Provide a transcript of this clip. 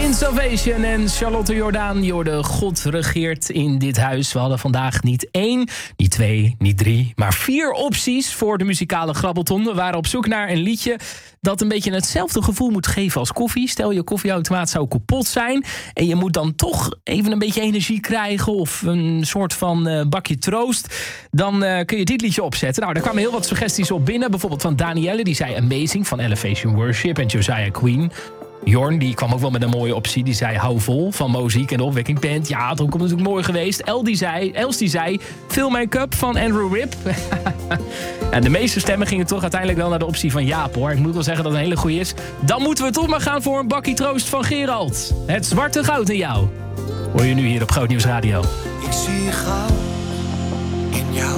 Salvation en Charlotte Jordaan. Jorde, God regeert in dit huis. We hadden vandaag niet 1, niet 2, niet 3, maar 4 opties voor de muzikale grabbelton. We waren op zoek naar een liedje dat een beetje hetzelfde gevoel moet geven als koffie. Stel, je koffieautomaat zou kapot zijn en je moet dan toch even een beetje energie krijgen of een soort van bakje troost. Dan kun je dit liedje opzetten. Nou, daar kwamen heel wat suggesties op binnen. Bijvoorbeeld van Danielle, die zei Amazing van Elevation Worship en Josiah Queen. Jorn, die kwam ook wel met een mooie optie. Die zei Hou Vol van Moziek en de Opwekking Band. Ja, dat komt natuurlijk mooi geweest. Els die zei Fill My Cup van Andrew Ripp. En de meeste stemmen gingen toch uiteindelijk wel naar de optie van Jaap, hoor. Ik moet wel zeggen dat het een hele goeie is. Dan moeten we toch maar gaan voor een bakkie troost van Gerald. Het zwarte goud in jou. Hoor je nu hier op Groot Nieuws Radio. Ik zie goud in jou.